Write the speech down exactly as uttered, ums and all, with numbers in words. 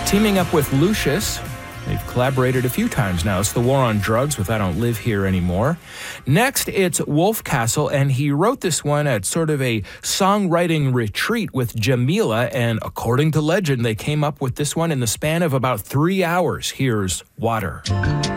teaming up with Lucius. They've collaborated a few times now. It's The War on Drugs with I Don't Live Here Anymore. Next, it's Wolfcastle, and he wrote this one at sort of a songwriting retreat with Jamila, and according to legend, they came up with this one in the span of about three hours. Here's Water.